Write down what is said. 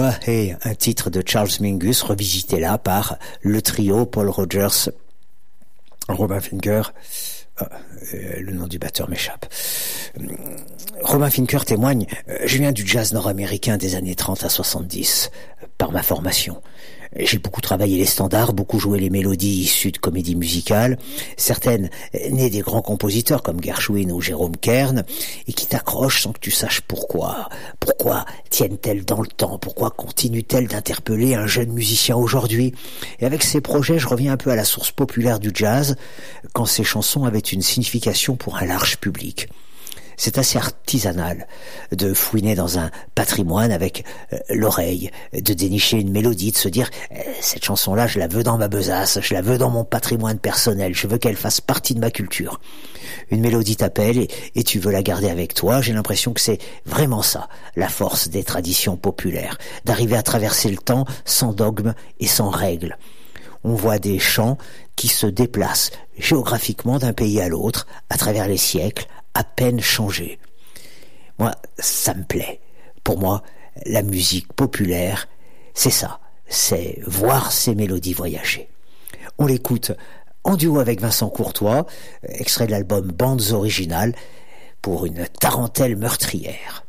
est un titre de Charles Mingus, revisité là par le trio Paul Rogers, Robin Fincker. Le nom du batteur m'échappe. Robin Fincker témoigne: je viens du jazz nord-américain des années 30 à 70, par ma formation. J'ai beaucoup travaillé les standards, beaucoup joué les mélodies issues de comédies musicales, certaines nées des grands compositeurs comme Gershwin ou Jérôme Kern, et qui t'accrochent sans que tu saches pourquoi. Pourquoi tiennent-elles dans le temps? Pourquoi continuent-elles d'interpeller un jeune musicien aujourd'hui? Et avec ces projets, je reviens un peu à la source populaire du jazz, quand ces chansons avaient une signification pour un large public. C'est assez artisanal de fouiner dans un patrimoine avec l'oreille, de dénicher une mélodie, de se dire cette chanson-là, je la veux dans ma besace, je la veux dans mon patrimoine personnel, je veux qu'elle fasse partie de ma culture. Une mélodie t'appelle et tu veux la garder avec toi. J'ai l'impression que c'est vraiment ça, la force des traditions populaires, d'arriver à traverser le temps sans dogme et sans règles. On voit des chants qui se déplacent géographiquement d'un pays à l'autre, à travers les siècles, à peine changés. Moi, ça me plaît. Pour moi, la musique populaire, c'est ça. C'est voir ces mélodies voyager. On l'écoute en duo avec Vincent Courtois, extrait de l'album Bandes originales, pour une tarentelle meurtrière.